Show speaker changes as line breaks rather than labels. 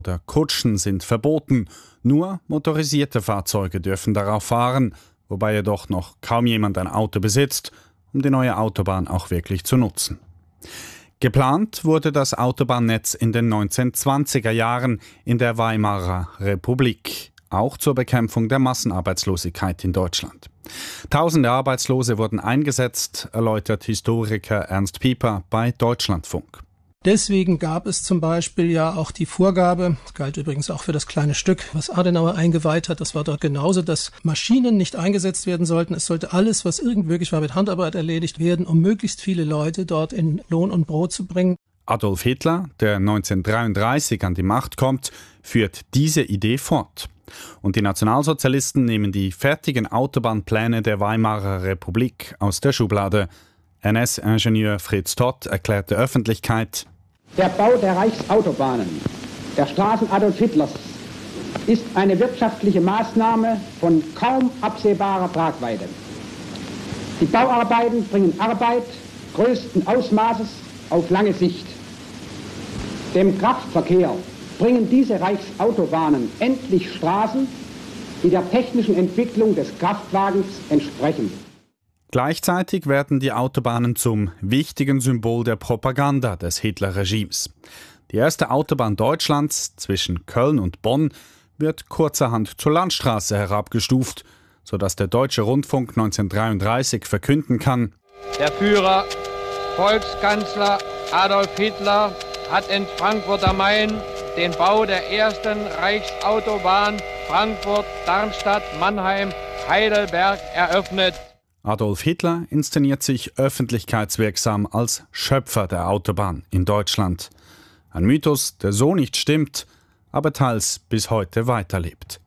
Kutschen sind verboten. Nur motorisierte Fahrzeuge dürfen darauf fahren, wobei jedoch noch kaum jemand ein Auto besitzt, um die neue Autobahn auch wirklich zu nutzen. Geplant wurde das Autobahnnetz in den 1920er Jahren in der Weimarer Republik, auch zur Bekämpfung der Massenarbeitslosigkeit in Deutschland. Tausende Arbeitslose wurden eingesetzt, erläutert Historiker Ernst Pieper bei Deutschlandfunk.
Deswegen gab es zum Beispiel ja auch die Vorgabe, das galt übrigens auch für das kleine Stück, was Adenauer eingeweiht hat, das war dort genauso, dass Maschinen nicht eingesetzt werden sollten. Es sollte alles, was irgend möglich war, mit Handarbeit erledigt werden, um möglichst viele Leute dort in Lohn und Brot zu bringen.
Adolf Hitler, der 1933 an die Macht kommt, führt diese Idee fort. Und die Nationalsozialisten nehmen die fertigen Autobahnpläne der Weimarer Republik aus der Schublade. NS-Ingenieur Fritz Todt erklärt der Öffentlichkeit:
Der Bau der Reichsautobahnen, der Straßen Adolf Hitlers, ist eine wirtschaftliche Maßnahme von kaum absehbarer Tragweite. Die Bauarbeiten bringen Arbeit größten Ausmaßes auf lange Sicht. Dem Kraftverkehr bringen diese Reichsautobahnen endlich Straßen, die der technischen Entwicklung des Kraftwagens entsprechen.
Gleichzeitig werden die Autobahnen zum wichtigen Symbol der Propaganda des Hitler-Regimes. Die erste Autobahn Deutschlands zwischen Köln und Bonn wird kurzerhand zur Landstraße herabgestuft, sodass der Deutsche Rundfunk 1933 verkünden kann:
Der Führer, Volkskanzler Adolf Hitler hat in Frankfurt am Main den Bau der ersten Reichsautobahn Frankfurt-Darmstadt-Mannheim-Heidelberg eröffnet.
Adolf Hitler inszeniert sich öffentlichkeitswirksam als Schöpfer der Autobahn in Deutschland. Ein Mythos, der so nicht stimmt, aber teils bis heute weiterlebt.